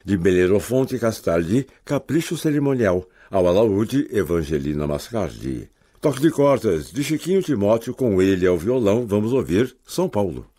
De Belerofonte Castaldi, Capricho Cerimonial. Ao alaúde, Evangelina Mascardi. Toque de cordas, de Chiquinho Timóteo, com ele ao violão, vamos ouvir São Paulo.